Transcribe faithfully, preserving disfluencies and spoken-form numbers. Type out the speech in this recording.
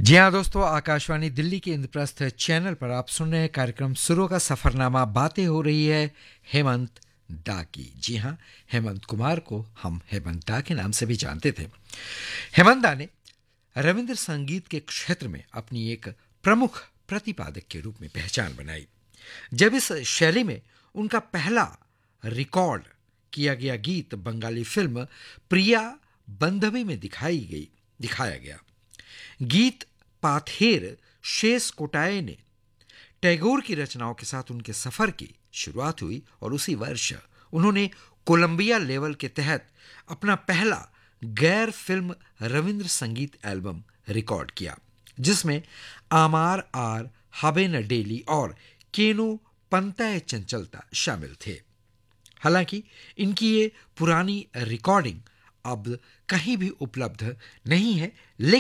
जी हाँ दोस्तों, आकाशवाणी दिल्ली के इंद्रप्रस्थ चैनल पर आप सुन रहे हैं कार्यक्रम सुरों का सफरनामा। बातें हो रही है हेमंत दा की। जी हाँ, हेमंत कुमार को हम हेमंत दा के नाम से भी जानते थे। हेमंत दा ने रविंद्र संगीत के क्षेत्र में अपनी एक प्रमुख प्रतिपादक के रूप में पहचान बनाई। जब इस शैली में उनका पहला रिकॉर्ड किया गया गीत बंगाली फिल्म प्रिया बंधवी में दिखाई गई दिखाया गया गीत पाथेर शेष कोटाए ने टैगोर की रचनाओं के साथ उनके सफर की शुरुआत हुई और उसी वर्ष उन्होंने कोलंबिया लेवल के तहत अपना पहला गैर फिल्म रविंद्र संगीत एल्बम रिकॉर्ड किया, जिसमें आमार आर हबेन डेली और केनो पंतय चंचलता शामिल थे। हालांकि इनकी ये पुरानी रिकॉर्डिंग अब कहीं भी उपलब्ध नहीं है, लेकिन